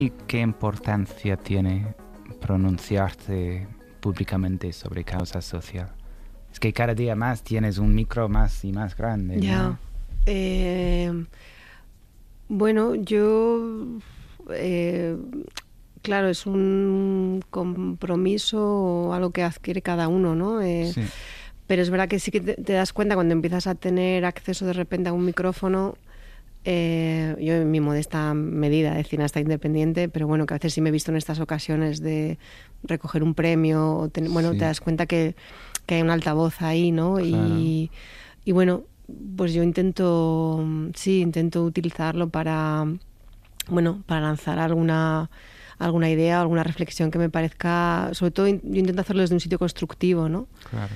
¿Y qué importancia tiene pronunciarte públicamente sobre causa social? Es que cada día más tienes un micro más y más grande, ¿no? Ya. Bueno, claro, es un compromiso o algo que adquiere cada uno, ¿no? Sí, Pero es verdad que sí que te das cuenta cuando empiezas a tener acceso de repente a un micrófono. Yo en mi modesta medida de cineasta independiente, pero bueno, que a veces sí me he visto en estas ocasiones de recoger un premio, bueno, sí, te das cuenta que hay un altavoz ahí, ¿no? claro. Y bueno, pues yo intento utilizarlo para, bueno, para lanzar alguna idea, alguna reflexión que me parezca, sobre todo yo intento hacerlo desde un sitio constructivo, ¿no? Claro.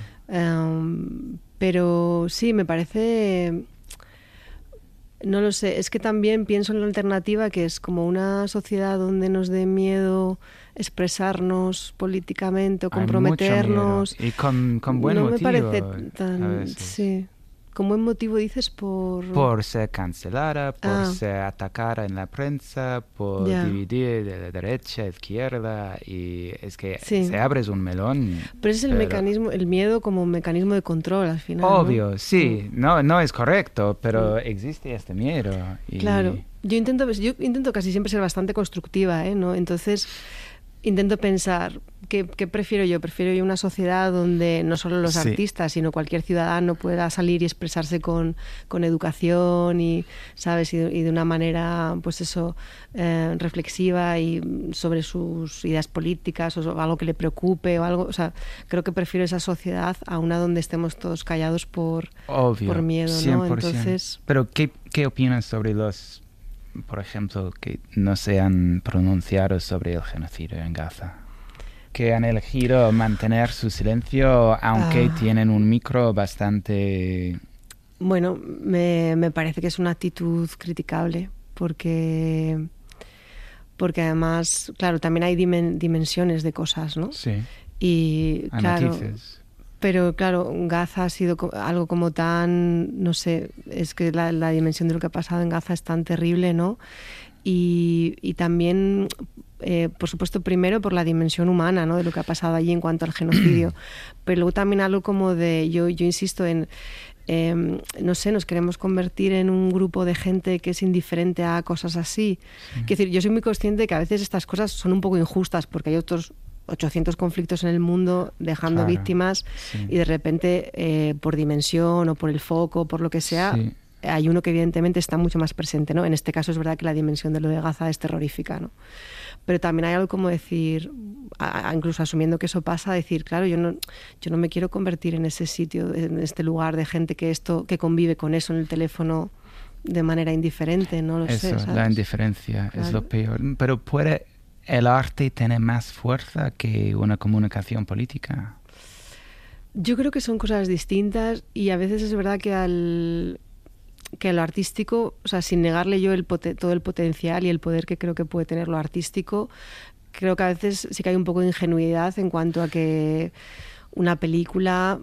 Pero sí, me parece, no lo sé, es que también pienso en la alternativa, que es como una sociedad donde nos dé miedo expresarnos políticamente o Hay mucho miedo comprometernos. y con buen No me motivo parece a tan, veces. sí. Con buen motivo dices por... Por ser cancelada, por Ah, ser atacada en la prensa, por ya, dividir de la derecha a izquierda, y es que se sí. abres un melón, Pero ese es el pero mecanismo, el miedo como mecanismo de control al final, ¿no? obvio, sí, no es correcto, pero Mm. existe este miedo Claro, y yo intento casi siempre ser bastante constructiva, ¿no? Entonces intento pensar, ¿qué prefiero yo? Prefiero yo una sociedad donde no solo los sí, artistas, sino cualquier ciudadano pueda salir y expresarse con educación y, ¿sabes? Y de una manera, pues eso, reflexiva y sobre sus ideas políticas o algo que le preocupe o algo. O sea, creo que prefiero esa sociedad a una donde estemos todos callados por obvio, miedo, ¿no? 100%. Entonces... Pero ¿qué opinas sobre los, por ejemplo, que no se han pronunciado sobre el genocidio en Gaza? Que han elegido mantener su silencio, aunque ah, tienen un micro bastante... Bueno, me parece que es una actitud criticable porque además, claro, también hay dimensiones de cosas, ¿no? Sí, Y hay claro, matices. pero claro, Gaza ha sido algo como tan, no sé, es que la dimensión de lo que ha pasado en Gaza es tan terrible, ¿no? Y también, por supuesto, primero por la dimensión humana, ¿no? De lo que ha pasado allí en cuanto al genocidio, pero luego también algo como de, yo insisto en, no sé, nos queremos convertir en un grupo de gente que es indiferente a cosas así. Sí, Quiero decir, yo soy muy consciente de que a veces estas cosas son un poco injustas porque hay otros 800 conflictos en el mundo dejando claro, víctimas sí, y de repente por dimensión o por el foco, por lo que sea, sí, hay uno que evidentemente está mucho más presente, ¿no? En este caso es verdad que la dimensión de lo de Gaza es terrorífica, ¿no? Pero también hay algo como decir, incluso asumiendo que eso pasa, decir, claro, yo no me quiero convertir en ese sitio, en este lugar de gente que convive con eso en el teléfono de manera indiferente, no lo sé, eso, la ¿sabes? indiferencia es Claro. lo peor. Pero ¿puede el arte tener más fuerza que una comunicación política? Yo creo que son cosas distintas y a veces es verdad que a lo artístico, o sea, sin negarle yo todo el potencial y el poder que creo que puede tener lo artístico, creo que a veces sí que hay un poco de ingenuidad en cuanto a que una película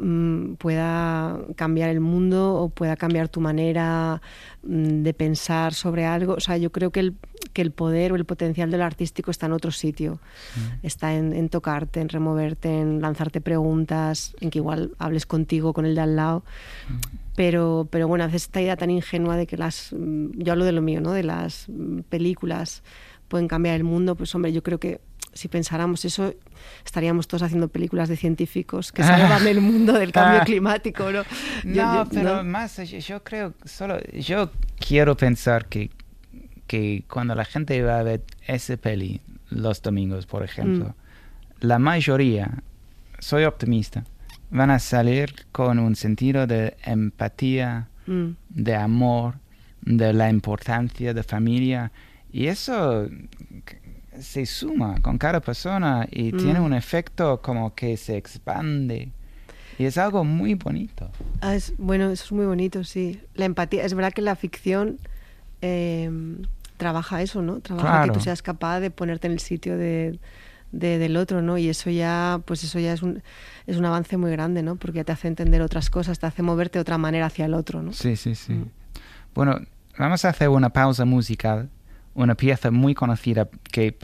pueda cambiar el mundo o pueda cambiar tu manera de pensar sobre algo. O sea, yo creo que el poder o el potencial de lo artístico está en otro sitio. Sí, Está en tocarte, en removerte, en lanzarte preguntas, en que igual hables contigo, con el de al lado. sí. Pero bueno, a veces esta idea tan ingenua de que yo hablo de lo mío, ¿no? De las películas pueden cambiar el mundo, pues hombre, yo creo que si pensáramos eso, estaríamos todos haciendo películas de científicos que salvan el mundo del cambio climático, ¿no? No, pero ¿no? más, yo creo, yo quiero pensar que cuando la gente va a ver ese peli los domingos, por Mm, ejemplo, la mayoría, soy optimista, van a salir con un sentido de empatía, mm, de amor, de la importancia de familia, y eso se suma con cada persona y tiene mm. un efecto como que se expande. Y es algo muy bonito. Bueno, eso es muy bonito, sí. La empatía, es verdad que la ficción eh, trabaja eso, ¿no? Trabaja que tú Claro, seas capaz de ponerte en el sitio del otro, ¿no? Y eso ya, pues eso ya es un avance muy grande, ¿no? Porque ya te hace entender otras cosas, te hace moverte de otra manera hacia el otro, ¿no? sí, sí, sí. Mm. Bueno, vamos a hacer una pausa musical una pieza muy conocida que